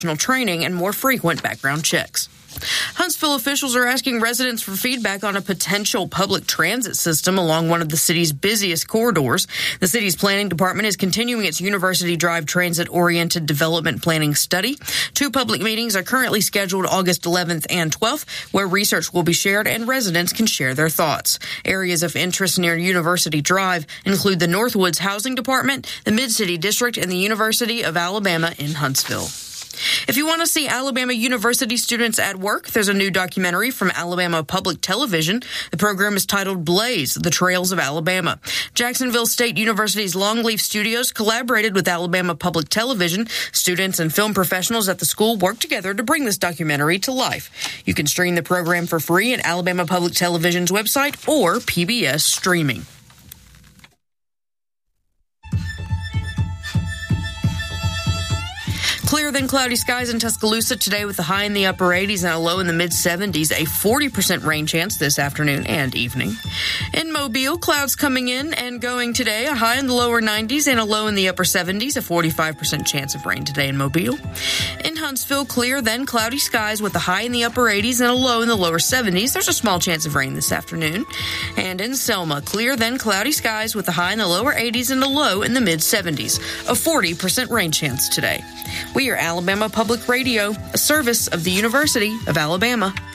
training and more frequent background checks. Huntsville officials are asking residents for feedback on a potential public transit system along one of the city's busiest corridors. The city's planning department is continuing its University Drive transit-oriented development planning study. 2 public meetings are currently scheduled August 11th and 12th, where research will be shared and residents can share their thoughts. Areas of interest near University Drive include the Northwoods Housing Department, the Mid-City District, and the University of Alabama in Huntsville. If you want to see Alabama University students at work, there's a new documentary from Alabama Public Television. The program is titled Blaze, The Trails of Alabama. Jacksonville State University's Longleaf Studios collaborated with Alabama Public Television. Students and film professionals at the school worked together to bring this documentary to life. You can stream the program for free at Alabama Public Television's website or PBS streaming. Clear then cloudy skies in Tuscaloosa today with a high in the upper 80s and a low in the mid-70s. A 40% rain chance this afternoon and evening. In Mobile, clouds coming in and going today. A high in the lower 90s and a low in the upper 70s. A 45% chance of rain today in Mobile. In Huntsville, clear then cloudy skies with a high in the upper 80s and a low in the lower 70s. There's a small chance of rain this afternoon. And in Selma, clear then cloudy skies with a high in the lower 80s and a low in the mid-70s. A 40% rain chance today. We are Alabama Public Radio, a service of the University of Alabama.